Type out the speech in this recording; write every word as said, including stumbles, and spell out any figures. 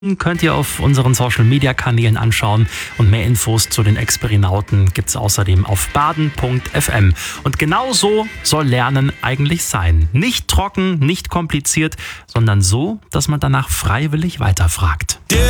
Könnt ihr auf unseren Social-Media-Kanälen anschauen und mehr Infos zu den Experinauten gibt's außerdem auf baden punkt f m. Und genau so soll Lernen eigentlich sein. Nicht trocken, nicht kompliziert, sondern so, dass man danach freiwillig weiterfragt.